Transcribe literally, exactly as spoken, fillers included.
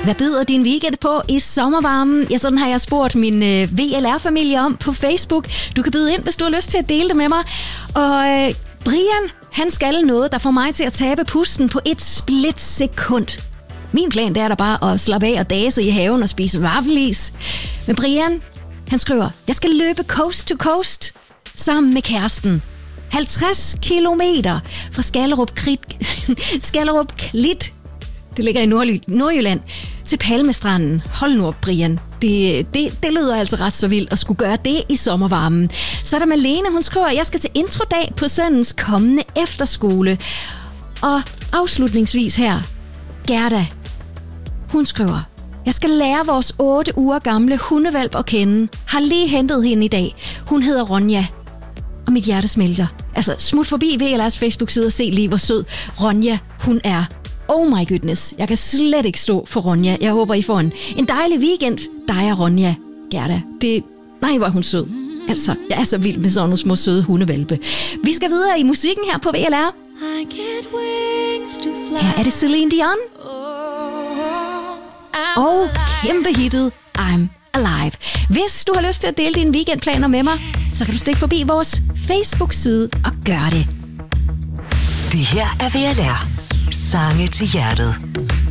Hvad byder din weekend på i sommervarmen? Ja, sådan har jeg spurgt min øh, V L R-familie om på Facebook. Du kan byde ind, hvis du har lyst til at dele det med mig. Og øh, Brian, han skal noget, der får mig til at tabe pusten på et splitsekund. Min plan, det er da bare at slappe af og dase i haven og spise vaffelis. Men Brian, han skriver, jeg skal løbe coast to coast sammen med kæresten. halvtreds kilometer fra Skallerup Klit, Skallerup Klit, det ligger i Nordly, Nordjylland, til Palmestranden. Hold nu op, Brian. Det, det, det lyder altså ret så vildt at skulle gøre det i sommervarmen. Så er der Malene, hun skriver, jeg skal til introdag på søndens kommende efterskole. Og afslutningsvis her, Gerda, hun skriver, jeg skal lære vores otte uger gamle hundevalp at kende. Har lige hentet hende i dag. Hun hedder Ronja. Og mit hjerte smelter. Altså, smut forbi V L R's Facebook-side og se lige, hvor sød Ronja hun er. Oh my goodness, jeg kan slet ikke stå for Ronja. Jeg håber, I får en, en dejlig weekend. Dig og Ronja, Gerda. Det, nej, hvor er hun sød. Altså, jeg er så vild med sådan nogle små søde hundevalpe. Vi skal videre i musikken her på V L R. Her er det Celine Dion. Og kæmpe hittet I'm Alive. Hvis du har lyst til at dele dine weekendplaner med mig, så kan du stikke forbi vores Facebook-side og gøre det. Det her er V L R. Sange til hjertet.